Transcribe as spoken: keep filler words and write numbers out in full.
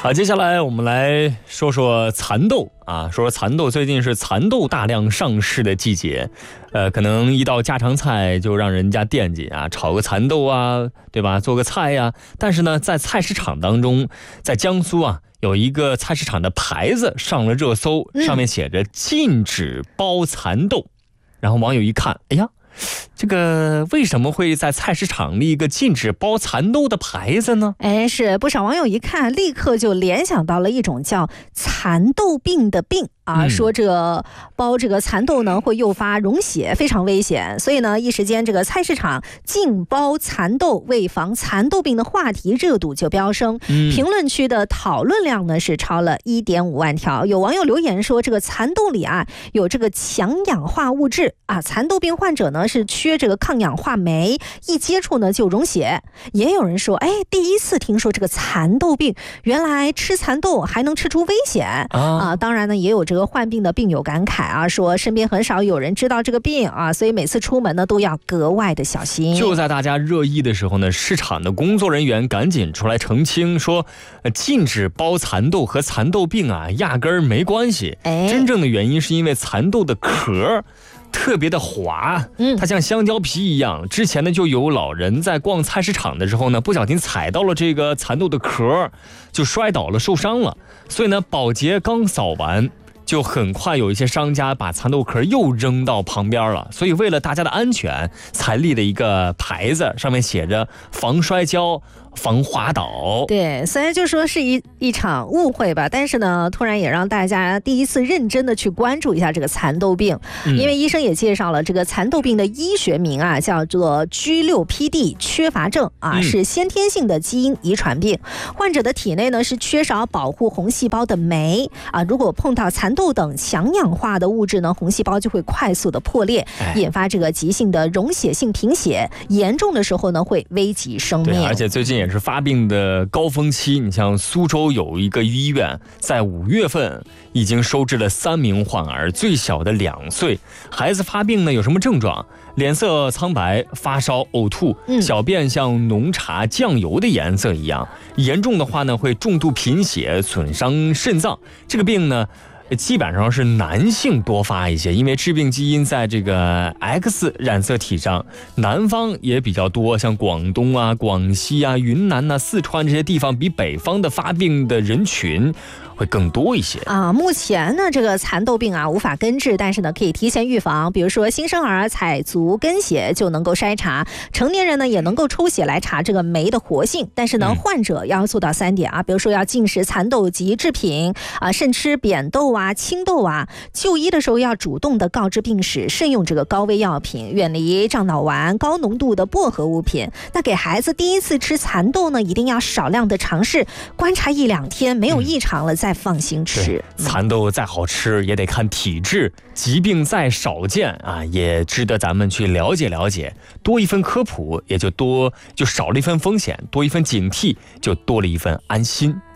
好，接下来我们来说说蚕豆啊，说说蚕豆，最近是蚕豆大量上市的季节，呃，可能一道家常菜就让人家惦记啊，炒个蚕豆啊，对吧？做个菜呀、啊。但是呢，在菜市场当中，在江苏啊，有一个菜市场的牌子上了热搜，上面写着禁止包蚕豆，然后网友一看，哎呀。这个为什么会在菜市场立一个禁止包蚕豆的牌子呢？ 哎，是不少网友一看，立刻就联想到了一种叫蚕豆病的病啊，嗯、说这包这个蚕豆呢会诱发溶血，非常危险。所以呢，一时间这个菜市场禁包蚕豆，为防蚕豆病的话题热度就飙升。嗯、评论区的讨论量呢是超了 一点五万条。有网友留言说，这个蚕豆里啊有这个强氧化物质啊，蚕豆病患者呢是缺这个抗氧化酶，一接触呢就溶血。也有人说，哎，第一次听说这个蚕豆病，原来吃蚕豆还能吃出危险啊！啊当然呢，也有这个患病的病友感慨啊，说身边很少有人知道这个病啊，所以每次出门呢都要格外的小心。 就在大家热议的时候呢，市场的工作人员赶紧出来澄清说，呃、禁止包蚕豆和蚕豆病啊压根儿没关系。哎，真正的原因是因为蚕豆的壳特别的滑，它像香蕉皮一样。之前呢，就有老人在逛菜市场的时候呢，不小心踩到了这个蚕豆的壳，就摔倒了，受伤了。所以呢，保洁刚扫完，就很快有一些商家把蚕豆壳又扔到旁边了。所以为了大家的安全，才立了一个牌子，上面写着防摔跤、防滑倒。 对，虽然就说是一一场误会吧，但是呢，突然也让大家第一次认真的去关注一下这个蚕豆病，嗯、因为医生也介绍了这个蚕豆病的医学名啊，叫做 G 六 P D 缺乏症啊，嗯、是先天性的基因遗传病。患者的体内呢是缺少保护红细胞的酶啊，如果碰到蚕豆等强氧化的物质呢，红细胞就会快速的破裂，引发这个急性的溶血性贫血，严重的时候呢会危及生命。 对，而且最近也是发病的高峰期，你像苏州有一个医院在五月份已经收治了三名患儿，最小的两岁。孩子发病呢有什么症状？脸色苍白、发烧、呕吐，小便像浓茶酱油的颜色一样，严重的话呢会重度贫血，损伤肾脏。这个病呢基本上是男性多发一些，因为致病基因在这个 X 染色体上，南方也比较多，像广东啊、广西啊、云南啊、四川这些地方比北方的发病的人群会更多一些啊。目前呢，这个蚕豆病啊无法根治，但是呢可以提前预防，比如说新生儿采足跟血就能够筛查，成年人呢也能够抽血来查这个酶的活性。但是呢，患者要做到三点啊，比如说要禁食蚕豆及制品啊，慎吃扁豆啊、青豆啊。就医的时候要主动的告知病史，慎用这个高危药品，远离樟脑丸、高浓度的薄荷物品。那给孩子第一次吃蚕豆呢，一定要少量的尝试，观察一两天没有异常了再。再放心吃。 蚕豆再好吃也得看体质，疾病再少见啊，也值得咱们去了解了解。多一份科普，也就多就少了一份风险；多一份警惕，就多了一份安心。